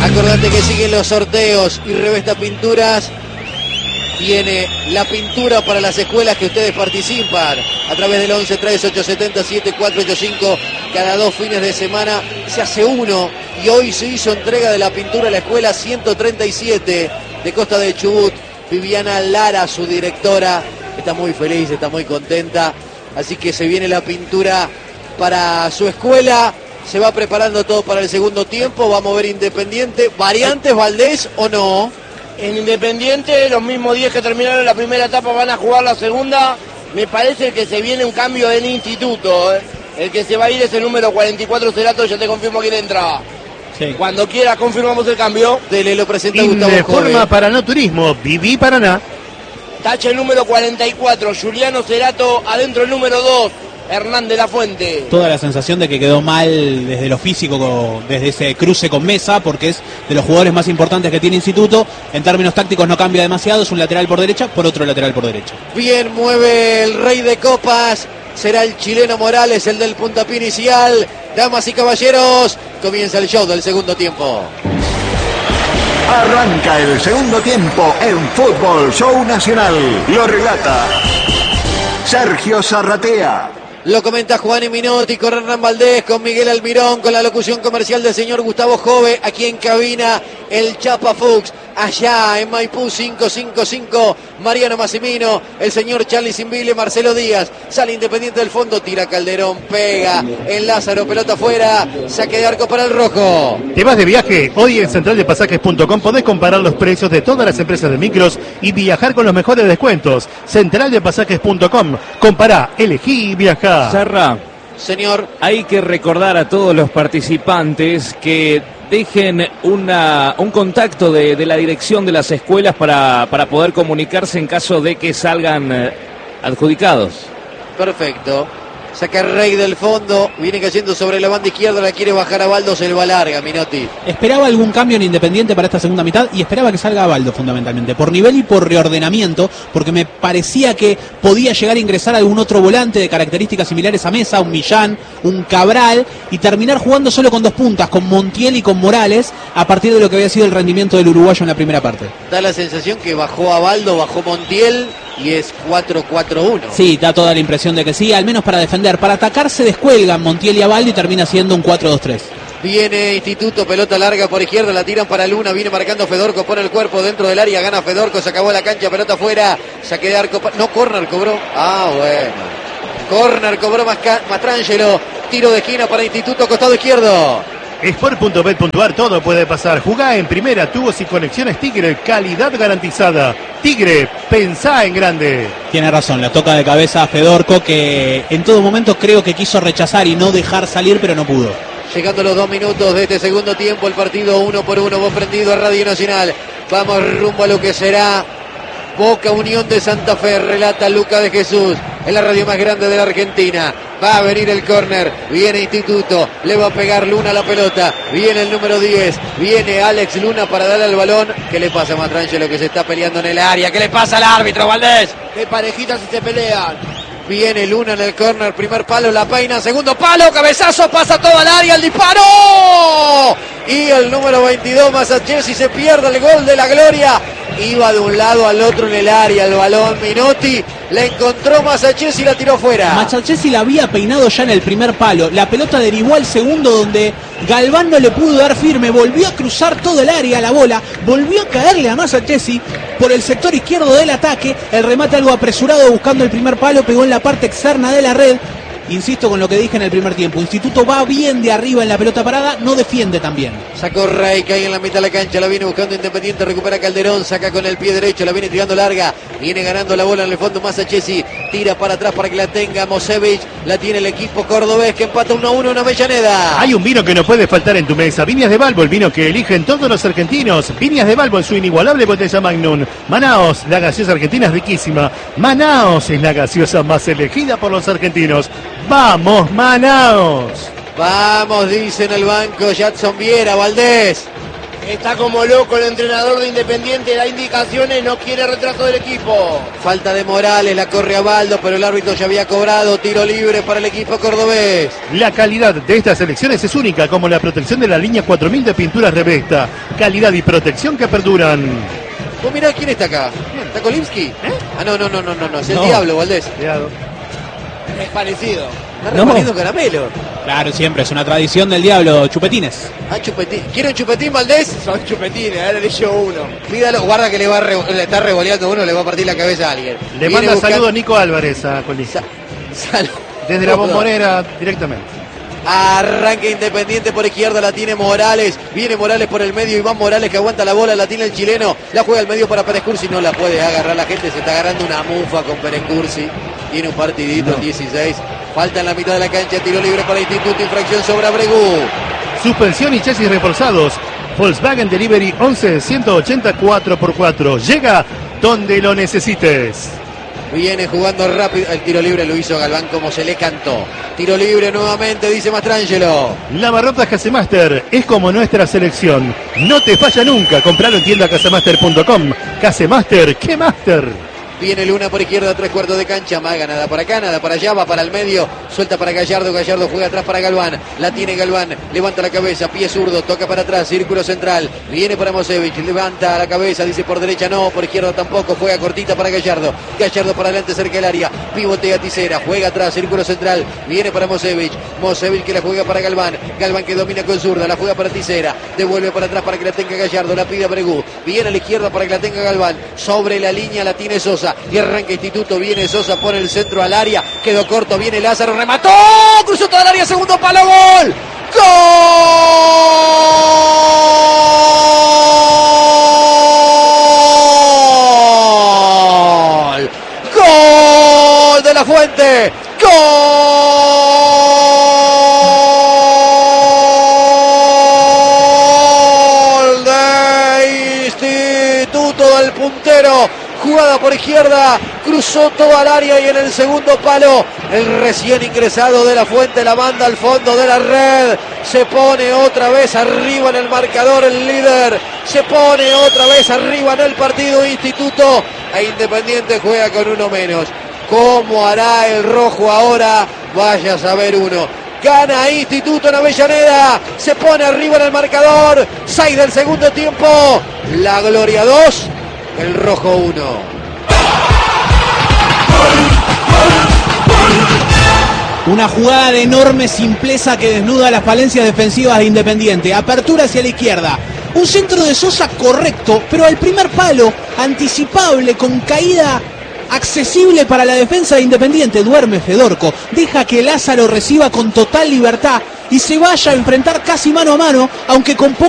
Acordate que siguen los sorteos y Revesta Pinturas tiene la pintura para las escuelas que ustedes participan a través del 11 3870 7485. Cada 2 fines de semana se hace uno y hoy se hizo entrega de la pintura a la escuela 137 de Costa de Chubut. Viviana Lara, su directora, está muy feliz, está muy contenta, así que se viene la pintura para su escuela. Se va preparando todo para el segundo tiempo. Vamos a ver Independiente. ¿Variantes, Valdés, o no? En Independiente, los mismos 10 que terminaron la primera etapa van a jugar la segunda. Me parece que se viene un cambio en Instituto. El que se va a ir es el número 44, Cerato. Ya te confirmo quién entra. Sí. Cuando quieras confirmamos el cambio. Dele, lo presenta Gustavo Jove. Informa Paraná Turismo, Viví Paraná. Tacha el número 44, Juliano Cerato. Adentro el número 2. Hernán de la Fuente. Toda la sensación de que quedó mal desde lo físico, desde ese cruce con Mesa, porque es de los jugadores más importantes que tiene Instituto. En términos tácticos no cambia demasiado, es un lateral por derecha por otro lateral por derecha. Bien, mueve el rey de copas, será el chileno Morales, el del puntapié inicial. Damas y caballeros, comienza el show del segundo tiempo. Arranca el segundo tiempo en Fútbol Show Nacional. Lo relata Sergio Zarratea. Lo comenta Juan Minotti con Hernán Valdés, con Miguel Almirón, con la locución comercial del señor Gustavo Jove, aquí en cabina el Chapa Fuchs, allá en Maipú 555, Mariano Massimino, el señor Charlie Simbile, Marcelo Díaz, sale Independiente del fondo, tira Calderón, pega en Lázaro, pelota afuera, saque de arco para el rojo. ¿Te vas de viaje? Hoy en centraldepasajes.com podés comparar los precios de todas las empresas de micros y viajar con los mejores descuentos. Centraldepasajes.com, compará, elegí y viajá. Serra, señor, hay que recordar a todos los participantes que dejen un contacto de la dirección de las escuelas para poder comunicarse en caso de que salgan adjudicados. Perfecto. Saca Rey del fondo, viene cayendo sobre la banda izquierda, la quiere bajar a Baldo, se le va larga, Minotti. Esperaba algún cambio en Independiente para esta segunda mitad y esperaba que salga Baldo fundamentalmente, por nivel y por reordenamiento, porque me parecía que podía llegar a ingresar algún otro volante de características similares a Mesa, un Millán, un Cabral, y terminar jugando solo con 2 puntas, con Montiel y con Morales, a partir de lo que había sido el rendimiento del uruguayo en la primera parte. Da la sensación que bajó a Baldo, bajó Montiel y es 4-4-1. Sí, da toda la impresión de que sí, al menos para defender. Para atacar se descuelgan Montiel y Abaldo y termina siendo un 4-2-3. Viene Instituto, pelota larga por izquierda, la tiran para Luna, viene marcando Fedorco, pone el cuerpo dentro del área, gana Fedorco, se acabó la cancha, pelota afuera, saque de arco, no, córner cobró, bueno, córner cobró Mastrangelo, tiro de esquina para Instituto, costado izquierdo. Sport.bet.ar, todo puede pasar. Jugá en primera, tubos y conexiones Tigre, calidad garantizada. Tigre, pensá en grande. Tiene razón, la toca de cabeza a Fedorco, que en todo momento creo que quiso rechazar y no dejar salir, pero no pudo. Llegando los 2 minutos de este segundo tiempo, el partido 1-1, vos prendido a Radio Nacional. Vamos rumbo a lo que será Boca Unión de Santa Fe, relata Luca de Jesús, en la radio más grande de la Argentina. Va a venir el córner, viene Instituto, le va a pegar Luna a la pelota, viene el número 10, viene Alex Luna para darle al balón. ¿Qué le pasa a Mastrangelo que se está peleando en el área? ¿Qué le pasa al árbitro, Valdés? Qué parejitas si se pelean. Viene Luna en el córner, primer palo, la peina, segundo palo, cabezazo, pasa todo al área, el disparo. Y el número 22, Masachesi, se pierde el gol de la gloria. Iba de un lado al otro en el área, el balón, Minotti, la encontró Masachesi y la tiró fuera. Masachesi la había peinado ya en el primer palo, la pelota derivó al segundo donde Galván no le pudo dar firme, volvió a cruzar todo el área la bola, volvió a caerle a Masachesi por el sector izquierdo del ataque, el remate algo apresurado buscando el primer palo, pegó en la parte externa de la red. Insisto con lo que dije en el primer tiempo, Instituto va bien de arriba en la pelota parada, no defiende tan bien. Sacó Rey, que ahí en la mitad de la cancha, la viene buscando Independiente, recupera Calderón, saca con el pie derecho, la viene tirando larga, viene ganando la bola en el fondo Masachesi, tira para atrás para que la tenga Mosevich, la tiene el equipo cordobés que empata 1-1 en Avellaneda. Hay un vino que no puede faltar en tu mesa, Viñas de Balbo, el vino que eligen todos los argentinos. Viñas de Balbo en su inigualable botella Magnum. Manaos, la gaseosa argentina es riquísima. Manaos es la gaseosa más elegida por los argentinos. ¡Vamos, Manaos! Vamos, dice en el banco Jadson Viera, Valdés. Está como loco el entrenador de Independiente, da indicaciones, no quiere retraso del equipo. Falta de Morales, la corre a Baldo, pero el árbitro ya había cobrado. Tiro libre para el equipo cordobés. La calidad de estas selecciones es única, como la protección de la línea 4000 de pinturas Revesta. Calidad y protección que perduran. Vos mirá quién está acá. ¿Está Kolimski? Ah, no, es el No. Diablo, Valdés. Es parecido. Está No. repartiendo caramelo. Claro, siempre, es una tradición del Diablo, chupetines. Ah, chupetín. ¿Quieren chupetín, Valdés? Son chupetines, ahora le llevo uno. Pídalo, guarda que le está revoleando uno, le va a partir la cabeza a alguien. Le Viene manda buscando- saludos Nico Álvarez a Colín. Desde la Bombonera directamente. Arranca Independiente por izquierda, la tiene Morales. Viene Morales por el medio, Iván Morales que aguanta la bola, la tiene el chileno. La juega al medio para Pérez Cursi, no la puede agarrar la gente. Se está agarrando una mufa con Pérez Cursi. Tiene un partidito en 16. Falta en la mitad de la cancha, tiro libre para Instituto, infracción sobre Abregu. Suspensión y chasis reforzados. Volkswagen Delivery 11 180 4x4. Llega donde lo necesites. Viene jugando rápido. El tiro libre lo hizo Galván como se le cantó. Tiro libre nuevamente, dice Mastrangelo. Lavarropas Casemaster es como nuestra selección. No te falla nunca. Compralo en tienda casemaster.com. Casemaster, ¿qué master? Viene Luna por izquierda, 3/4 de cancha. Maga, nada para acá, nada para allá. Va para el medio. Suelta para Gallardo. Gallardo juega atrás para Galván. La tiene Galván. Levanta la cabeza. Pie zurdo. Toca para atrás. Círculo central. Viene para Mosevich. Levanta la cabeza. Dice por derecha no. Por izquierda tampoco. Juega cortita para Gallardo. Gallardo para adelante cerca del área. Pivotea Tisera. Juega atrás. Círculo central. Viene para Mosevich. Mosevich que la juega para Galván. Galván que domina con zurda. La juega para Tisera. Devuelve para atrás para que la tenga Gallardo. La pide a Bregú. Viene a la izquierda para que la tenga Galván. Sobre la línea la tiene Sosa. Y arranca Instituto. Viene Sosa. Pone el centro al área. Quedó corto. Viene Lázaro. Remató. Cruzó toda el área. Segundo palo. Gol. ¡Gol! ¡Gol de la Fuente! ¡Gol de Instituto del puntero! Jugada por izquierda, cruzó toda el área y en el segundo palo el recién ingresado de la Fuente la manda al fondo de la red. Se pone otra vez arriba en el marcador el líder. Se pone otra vez arriba en el partido Instituto. E Independiente juega con uno menos. ¿Cómo hará el rojo ahora? Vaya a saber uno. Gana Instituto en Avellaneda. Se pone arriba en el marcador. 6 del segundo tiempo. La Gloria 2. El rojo 1. Una jugada de enorme simpleza que desnuda las falencias defensivas de Independiente. Apertura hacia la izquierda. Un centro de Sosa correcto, pero al primer palo, anticipable, con caída accesible para la defensa de Independiente. Duerme Fedorco. Deja que Lázaro reciba con total libertad y se vaya a enfrentar casi mano a mano, aunque con poca